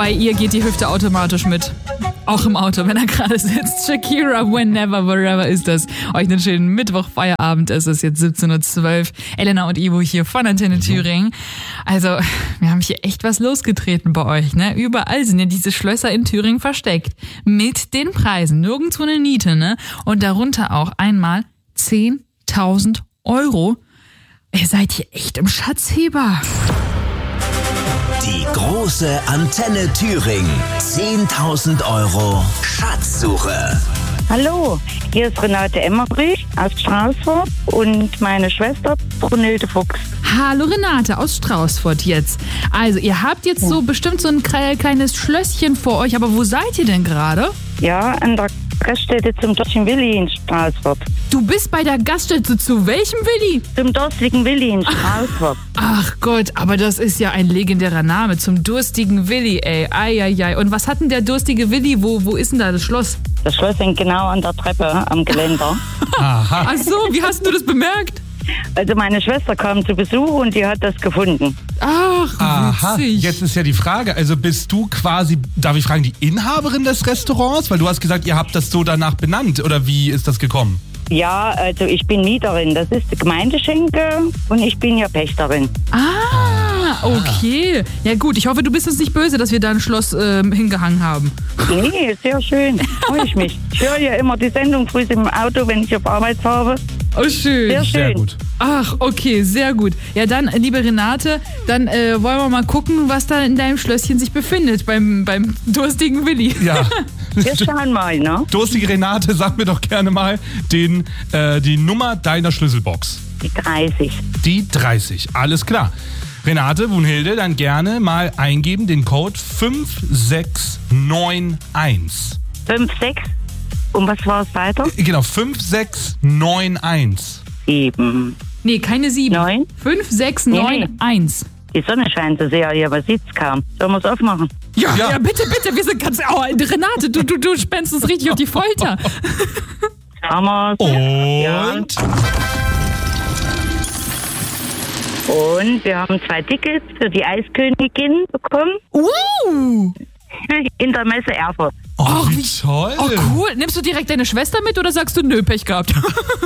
Bei ihr geht die Hüfte automatisch mit. Auch im Auto, wenn er gerade sitzt. Shakira, Whenever, Wherever ist das. Euch einen schönen Mittwoch-Feierabend. Es ist jetzt 17.12 Uhr. Elena und Ivo hier von Antenne Thüringen. Also, wir haben hier echt was losgetreten bei euch, ne? Überall sind ja diese Schlösser in Thüringen versteckt. Mit den Preisen. Nirgendwo eine Niete, ne? Und darunter auch einmal 10.000 Euro. Ihr seid hier echt im Schatzheber. Die große Antenne Thüringen. 10.000 Euro Schatzsuche. Hallo, hier ist Renate Emmerich aus Straußfurt und meine Schwester Brunhilde Fuchs. Hallo Renate aus Straußfurt jetzt. Also ihr habt jetzt so bestimmt so ein kleines Schlösschen vor euch, aber wo seid ihr denn gerade? Ja, an der Gaststätte zum Dorstigen Willi in Straußfurt. Du bist bei der Gaststätte zu welchem Willi? Zum Dorstigen Willi in Straußfurt. Ach Gott, aber das ist ja ein legendärer Name, zum Durstigen Willi, ey. Eieiei. Und was hat denn der Durstige Willi? Wo ist denn da das Schloss? Das Schloss hängt genau an der Treppe am Geländer. Aha. Ach so, wie hast du das bemerkt? Also meine Schwester kam zu Besuch und die hat das gefunden. Ach, aha, witzig. jetzt ist ja die Frage, also bist du quasi, darf ich fragen, die Inhaberin des Restaurants? Weil du hast gesagt, ihr habt das so danach benannt, oder wie ist das gekommen? Ja, also ich bin Mieterin, das ist die Gemeindeschenke und ich bin ja Pächterin. Ah, okay. Ja gut, ich hoffe, du bist uns nicht böse, dass wir da ein Schloss hingehangen haben. Nee, sehr schön, freue ich mich. Ich höre ja immer die Sendung früh im Auto, wenn ich auf Arbeit fahre. Oh, schön. Sehr schön. Sehr gut. Ach, okay, sehr gut. Ja, dann, liebe Renate, dann wollen wir mal gucken, was da in deinem Schlösschen sich befindet beim Durstigen Willi. Ja. Wir schauen mal, ne? Durstige Renate, sag mir doch gerne mal die Nummer deiner Schlüsselbox. Die 30. Die 30, alles klar. Renate, Brunhilde, dann gerne mal eingeben den Code 5691. 5,6. Und was war es weiter? Genau, 5691. 7. Nee, keine 7. 9. 5, 6, 9, 1. Die Sonne scheint so sehr hier, was sieht's kaum. Sollen wir es aufmachen? Ja, Ja. ja, bitte, wir sind ganz... Oh, Renate, du spennst uns richtig auf die Folter. Haben wir's. Ja. Und wir haben 2 Tickets für die Eiskönigin bekommen in der Messe Erfurt. Oh, wie toll. Oh, cool. Nimmst du direkt deine Schwester mit oder sagst du, nö, Pech gehabt?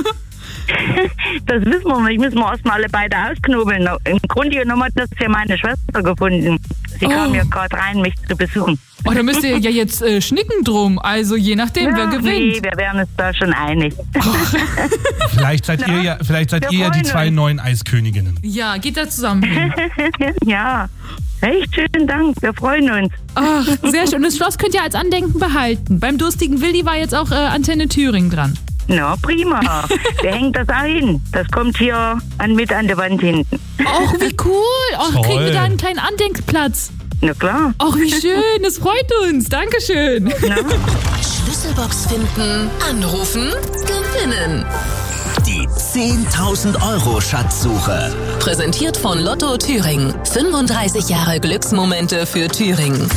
Das wissen wir nicht, müssen wir erstmal alle beide ausknobeln. Im Grunde genommen hat das ja meine Schwester gefunden. Sie kam ja gerade rein, mich zu besuchen. Oh, da müsst ihr ja jetzt schnicken drum. Also je nachdem, wer gewinnt. Nee, wir wären uns da schon einig. Vielleicht seid ihr ja die 2 neuen Eisköniginnen. Ja, geht da zusammen hin. Ja, echt schönen Dank, wir freuen uns. Ach, sehr schön. Und das Schloss könnt ihr als Andenken behalten. Beim Durstigen Willi war jetzt auch Antenne Thüringen dran. Na, prima. Wir hängen das auch hin. Das kommt hier mit an der Wand hinten. Ach, wie cool. Ach, Toll. kriegen wir da einen kleinen Andenkplatz. Na klar. Ach, wie schön. Das freut uns. Dankeschön. Na? Schlüsselbox finden, anrufen, gewinnen. Die 10.000 Euro Schatzsuche. Präsentiert von Lotto Thüringen. 35 Jahre Glücksmomente für Thüringen.